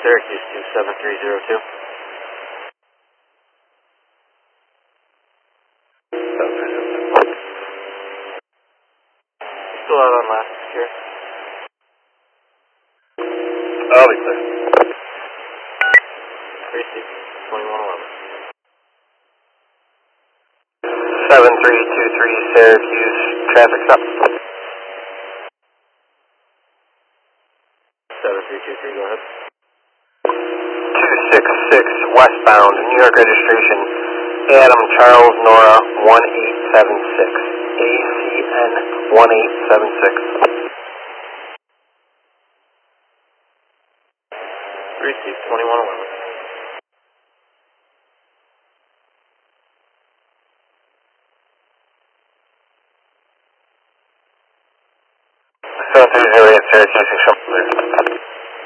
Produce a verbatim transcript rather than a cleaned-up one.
Syracuse two seven three zero two. seven three zero two. Still out on last secure. I'll be clear. Receive twenty-one eleven. seven three two three Syracuse, traffic stop. seven three two three, go ahead. two six six westbound, New York registration, Adam Charles Nora one eight seven six, A C N one eight seven six. Receive twenty-one eleven.